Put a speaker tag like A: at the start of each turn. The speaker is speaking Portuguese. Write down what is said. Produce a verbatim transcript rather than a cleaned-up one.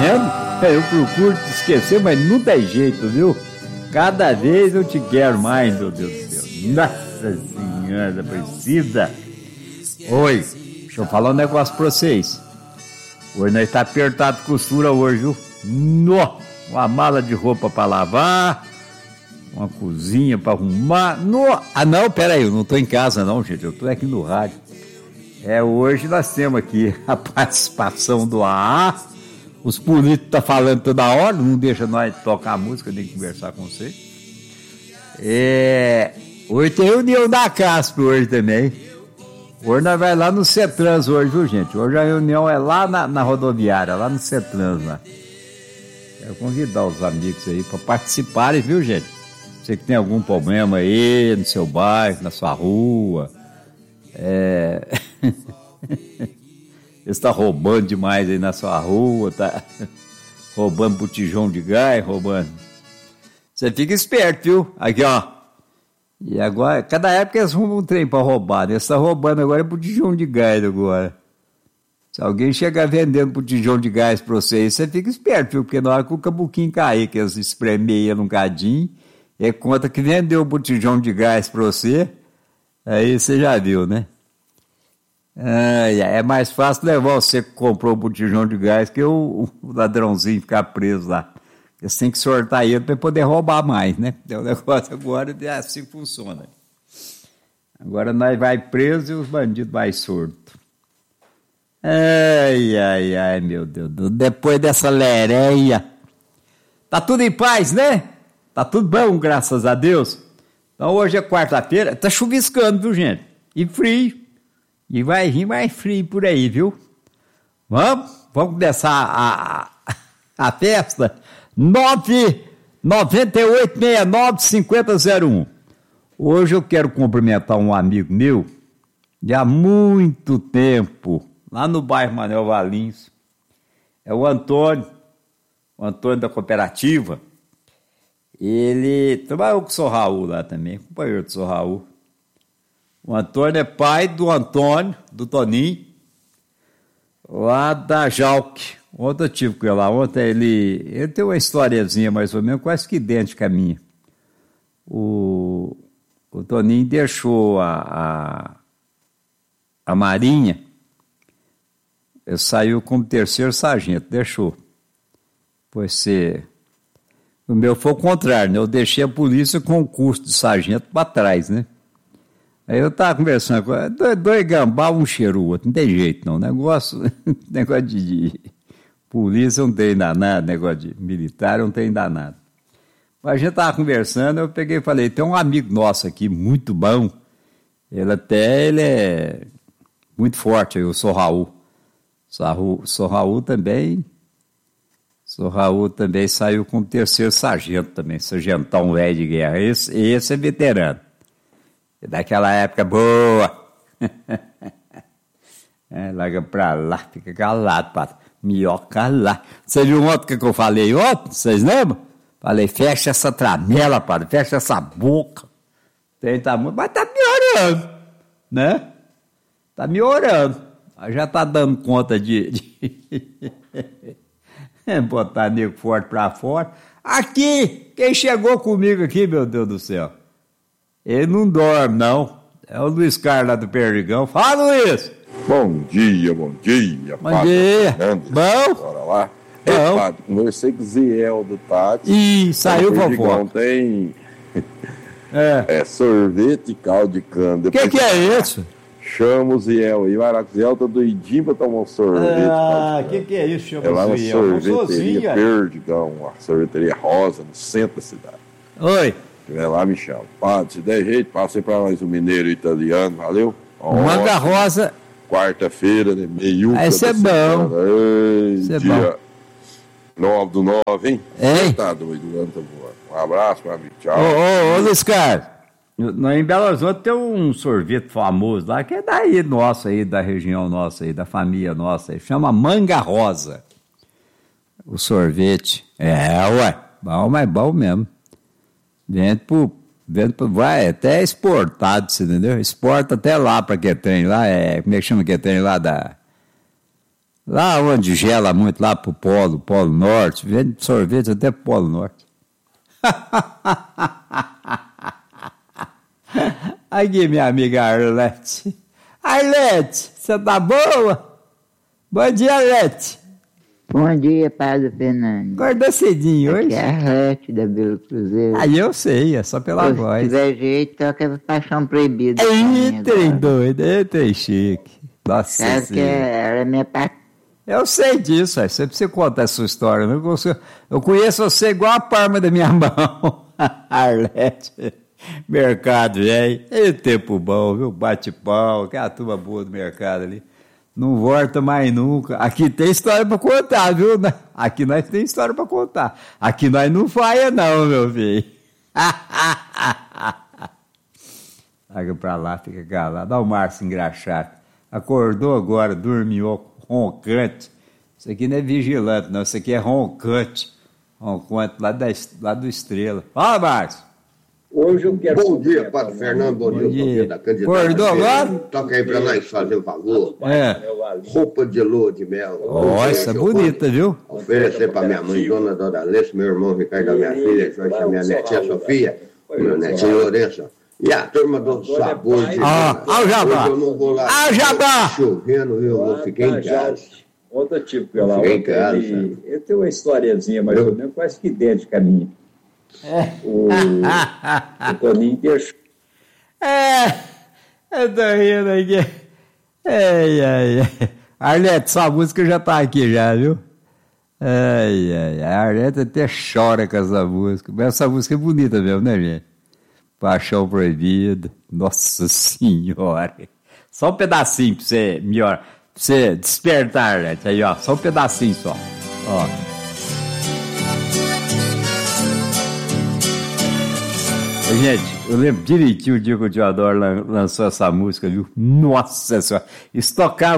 A: vendo? Eu procuro te esquecer, mas não tem jeito, viu? Cada vez eu te quero mais, meu Deus do céu. Nossa Senhora, precisa. Oi, deixa eu falar um negócio pra vocês. Hoje nós tá apertado de costura hoje, viu? Nó, uma mala de roupa pra lavar, uma cozinha pra arrumar. Nó. Ah, não, peraí, eu não tô em casa não, gente, eu tô aqui no rádio. É, hoje nós temos aqui a participação do A A. Os políticos estão tá falando toda hora, não deixa nós tocar a música, nem conversar com você. É, hoje tem reunião da CASP hoje também. Hoje nós vamos lá no CETRANS hoje, viu, gente? Hoje a reunião é lá na, na rodoviária, lá no CETRANS, lá. Quero convidar os amigos aí para participarem, viu, gente? Você que tem algum problema aí no seu bairro, na sua rua. É... Você está roubando demais aí na sua rua, tá roubando botijão de gás, roubando. Você fica esperto, viu? Aqui, ó. E agora, cada época eles arrumam um trem para roubar, né? Eles estão roubando agora botijão de gás agora. Se alguém chegar vendendo botijão de gás para você, você fica esperto, viu? Porque na hora que o cabuquinho cair, que eles espremeiam num cadinho, é conta que vendeu o botijão de gás para você, aí você já viu, né? Ah, é mais fácil levar você que comprou o botijão de gás que o, o ladrãozinho ficar preso lá. Você tem que sortar ele para poder roubar mais, né? O negócio agora é assim que funciona. Agora nós vai preso e os bandidos vai sorto. Ai, ai, ai, meu Deus. Depois dessa lereia. Tá tudo em paz, né? Tá tudo bom, graças a Deus. Então hoje é quarta-feira. Tá chuviscando, viu, gente? E frio. E vai vir mais frio por aí, viu? Vamos? Vamos começar a, a, a festa? nove nove oito seis nove cinco zero zero um. Hoje eu quero cumprimentar um amigo meu de há muito tempo, lá no bairro Manuel Valins. É o Antônio, o Antônio da cooperativa. Ele trabalhou com o senhor Raul lá também, companheiro do senhor Raul. O Antônio é pai do Antônio, do Toninho, lá da Jalque. Ontem eu tive com ele lá, ontem ele, ele tem uma historiazinha mais ou menos, quase que idêntica à minha. O, o Toninho deixou a, a, a Marinha, ele saiu como terceiro sargento, deixou. Pois ser... O meu foi o contrário, né? Eu deixei a polícia com o curso de sargento para trás, né? Aí eu tava conversando com ele, dois, dois gambá, um cheiro o outro, não tem jeito não, negócio, negócio de, de polícia não tem danado, negócio de militar não tem danado. Mas a gente tava conversando, eu peguei e falei, tem um amigo nosso aqui, muito bom, ele até, ele é muito forte, eu sou Raul, sou, sou Raul também, sou Raul também saiu como terceiro sargento também, sargentão velho de guerra, esse, esse é veterano. Daquela época boa. É, larga pra lá, fica calado, pá. Melhor calar. Você viu ontem que eu falei ontem? Vocês lembram? Falei, fecha essa tramela, pá, fecha essa boca. Tem, tá, mas tá piorando, né? Tá melhorando. Já tá dando conta de, de... botar nego forte pra fora. Aqui, quem chegou comigo aqui, meu Deus do céu? Ele não dorme, não. É o Luiz Carlos lá do Perdigão. Fala, Luiz!
B: Bom dia, bom dia.
A: Bom Pátio dia.
B: Fernandes.
A: Bom?
B: Bora lá.
A: Bom.
B: Ei, Pátio, conversei com o Ziel do Tati.
A: Ih, saiu
B: vovó. Tem é. é, sorvete e caldo de cana.
A: O que, que é isso?
B: Chama o Ziel aí. Vai lá com o Ziel, tá doidinho pra tomar um sorvete.
A: Ah, o que, que é isso? Chama
B: é lá
A: o
B: na
A: Ziel.
B: sorveteria Perdigão, a sorveteria Rosa, no centro da cidade.
A: Oi.
B: Vai lá, me chama. Pátio, se der jeito, passei pra nós o mineiro italiano, valeu?
A: Manga Rosa.
B: Quarta-feira, né? Meio.
A: Ah, esse é bom.
B: Esse é dia nove do nove, hein?
A: Hein?
B: Tá doido, o ano tá voando. Um abraço, meu amigo. Tchau.
A: Ô, ô, ô, Luiz Carlos. Nós em Belo Horizonte tem um sorvete famoso lá, que é daí nosso aí, da região nossa aí, da família nossa aí. Chama Manga Rosa. O sorvete. É, ué. Bom, mas bom mesmo. Vende por, vende por, vai até exportado, você entendeu? Exporta até lá para que tem lá, é, como é que chama que tem lá da, Lá onde gela muito, lá pro Polo, Polo Norte, vende sorvete até pro Polo Norte. Aqui, minha amiga Arlete. Arlete, você tá boa? Bom dia, Arlete.
C: Bom dia, Padre Fernando.
A: Acordou cedinho hoje?
C: Aqui é a Arlete da Belo Cruzeiro.
A: Aí eu sei, é só pela
C: Se
A: voz.
C: Se tiver jeito, toca Paixão Proibida.
A: Eita, doido, eita, chique. Nossa
C: Sabe que ela é minha parte.
A: Eu sei disso, véio. Você precisa contar essa história. Né? Eu conheço você igual a palma da minha mão. Arlete, mercado, velho. E tempo bom, viu? Bate-pau, aquela turma boa do mercado ali. Não volta mais nunca. Aqui tem história pra contar, viu? Aqui nós tem história pra contar. Aqui nós não falha não, meu filho. Saga pra lá, fica calado. Dá o Márcio engraxado. Acordou agora, dormiu, roncante. Isso aqui não é vigilante, não. Isso aqui é roncante. Roncante lá, da, lá do Estrela. Fala, Márcio.
D: Hoje eu quero...
B: Bom dia, Padre Fernando. Bom, bom dia, dia da candidata.
A: Acordou agora?
B: Toca aí pra nós fazer um favor.
A: É.
B: Roupa de lua de mel.
A: Nossa, bonita, viu?
B: Oferecer pra minha mãe, Dona Doralice, meu irmão Ricardo, a minha filha Jorge, a minha netinha Sofia, meu netinho Lourenço. E a turma do sabor de...
A: Ah, ah, o Jabá.
B: Hoje eu não vou lá.
A: Ah, o Jabá.
B: Chovendo, eu vou ficar em casa.
D: Outra tipo, pela
B: Fiquei em
D: outra,
B: casa.
D: ele, ele tem uma historiazinha mais ou menos, quase que idêntica a minha.
A: É.
D: O, o Toninho deixou.
A: É, eu tô rindo aqui. Ai, ai, ai. Arlete, sua música já tá aqui já, viu? Ai, ai, ai. A Arlete até chora com essa música. Mas essa música é bonita mesmo, né, gente? Paixão Proibida. Nossa Senhora. Só um pedacinho pra você melhor, pra você despertar, Arlete. Aí, ó, só um pedacinho só. Ó. Gente, eu lembro direitinho o dia que o Teodoro lançou essa música, viu? Nossa Senhora, isso tocava